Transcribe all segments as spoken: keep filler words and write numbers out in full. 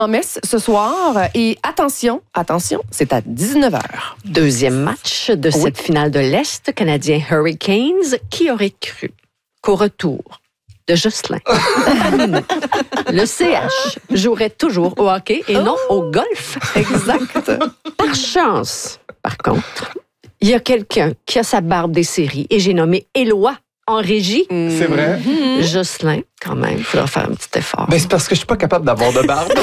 en messe ce soir. Et attention, attention, c'est à dix-neuf heures. Deuxième match de Oui. cette finale de l'Est, Canadien Hurricanes. Qui aurait cru qu'au retour de Jocelyn, le C H jouerait toujours au hockey et non au golf? Exact. Par chance, par contre, il y a quelqu'un qui a sa barbe des séries et j'ai nommé Éloi en régie. C'est vrai? Mm-hmm. Jocelyn, quand même, il faudra faire un petit effort. Ben, c'est parce que je suis pas capable d'avoir de barbe.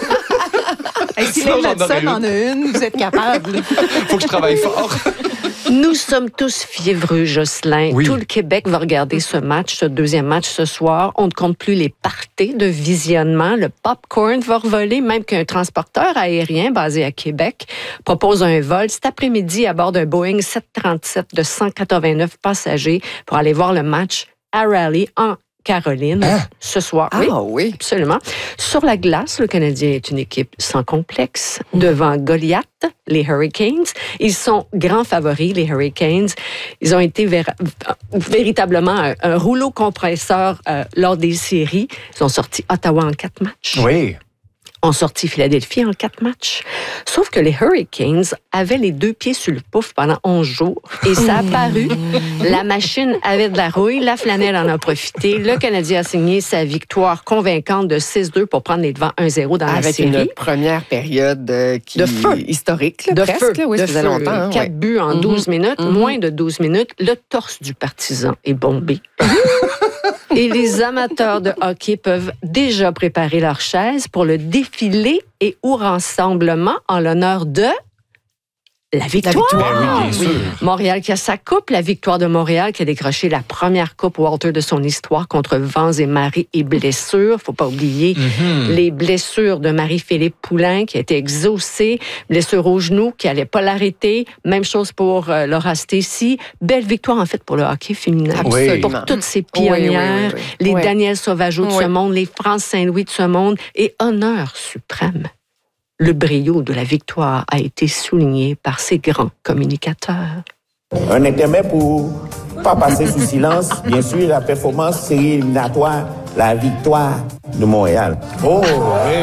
Hey, si Sinon, les j'en aurais Madsen en a une, vous êtes capable. Faut que je travaille fort. Nous sommes tous fiévreux, Jocelyn. Oui. Tout le Québec va regarder ce match, ce deuxième match ce soir. On ne compte plus les parties de visionnement. Le popcorn va revoler, même qu'un transporteur aérien basé à Québec propose un vol cet après-midi à bord d'un Boeing sept cent trente-sept de cent quatre-vingt-neuf passagers pour aller voir le match à Raleigh en Caroline Hein? ce soir. Ah Oui. oui. Absolument. Sur la glace, le Canadien est une équipe sans complexe. Devant Goliath, les Hurricanes, ils sont grands favoris, les Hurricanes. Ils ont été vér- véritablement un, un rouleau compresseur euh, lors des séries. Ils ont sorti Ottawa en quatre matchs. Oui. Ont sorti Philadelphie en quatre matchs. Sauf que les Hurricanes avaient les deux pieds sur le pouf pendant onze jours. Et ça a paru. La machine avait de la rouille. La flanelle en a profité. Le Canadien a signé sa victoire convaincante de six deux pour prendre les devants un zéro dans la Avec série. une première période euh, qui De feu. historique, là, De presque. feu. là. Oui, de ça faisait feu. longtemps. hein, Quatre ouais. buts en Mhm. douze minutes, Mhm. moins de douze minutes. Le torse du partisan est bombé. Et les amateurs de hockey peuvent déjà préparer leurs chaises pour le défilé et ou rassemblement en l'honneur de la victoire. victoire. Ben oui, bien sûr. Montréal qui a sa coupe, la victoire de Montréal qui a décroché la première coupe Walter de son histoire contre vents et marées et blessures. Faut pas oublier Mhm. les blessures de Marie-Philippe Poulain qui a été exaucée, blessure au genou qui allait pas l'arrêter. Même chose pour euh, Laura Stacey. Belle victoire en fait pour le hockey féminin. Absolument. Pour toutes ces Oui, oui, pionnières, oui, oui. les Ouais. Daniel Sauvageau de Oui. ce monde, les France Saint-Louis de ce monde et honneur suprême. Le brio de la victoire a été souligné par ces grands communicateurs. Un intermède pour pas passer sous silence, bien sûr, la performance série éliminatoire, la victoire de Montréal. Oh, oui.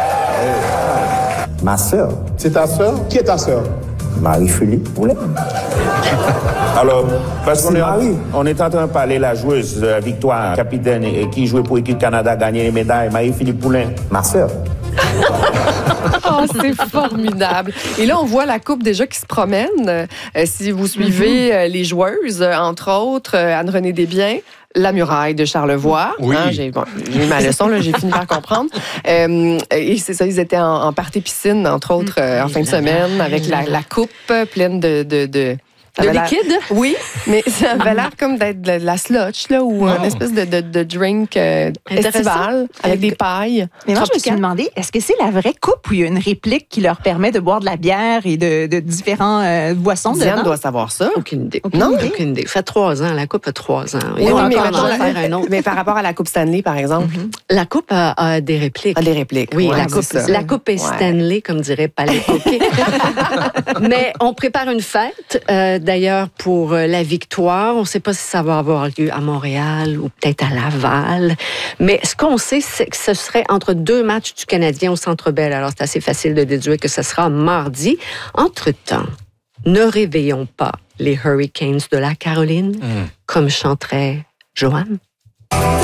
Ma sœur, C'est ta sœur? Qui est ta sœur? Marie-Philippe Poulain. Alors, parce C'est qu'on est en... Marie. On est en train de parler de la joueuse de la victoire, capitaine et qui jouait pour l'équipe Canada, gagné les médailles, Marie-Philippe Poulain. Ma sœur. Oh, c'est formidable. Et là, on voit la coupe déjà qui se promène. Euh, si vous suivez euh, les joueuses, euh, entre autres, euh, Anne-Renée Desbiens, La Muraille de Charlevoix. Oui. Hein, j'ai, bon, j'ai eu ma leçon, là, j'ai fini par comprendre. Euh, et c'est ça, ils étaient en, en party piscine, entre autres, euh, en fin de semaine, avec la, la coupe pleine de... de, de ça Le avait l'air- liquide? Oui, mais ça avait l'air comme d'être de la slotch, là, ou une espèce de, de, de drink euh, Intéressant. estival, avec des pailles. Mais moi, je me suis Tropical. demandé, est-ce que c'est la vraie coupe ou il y a une réplique qui leur permet de boire de la bière et de, de différents euh, boissons Diane dedans? doit savoir ça. Aucune idée. Aucune non, idée. aucune idée. Ça fait trois ans. La Coupe a trois ans. Oui, Ils vont oui, mais, encore mettons, en la- faire un autre. mais par rapport à la Coupe Stanley, par exemple, La Coupe a, a des répliques. ah, des répliques. Oui, Ouais, la, c'est coupe, ça. la coupe est Ouais. Stanley, comme dirait Palais Coquet. Mais on prépare une fête, euh, d'ailleurs, pour euh, la victoire. On ne sait pas si ça va avoir lieu à Montréal ou peut-être à Laval. Mais ce qu'on sait, c'est que ce serait entre deux matchs du Canadien au Centre Bell. Alors, c'est assez facile de déduire que ce sera mardi. Entre-temps, ne réveillons pas les Hurricanes de la Caroline, comme chanterait Joanne.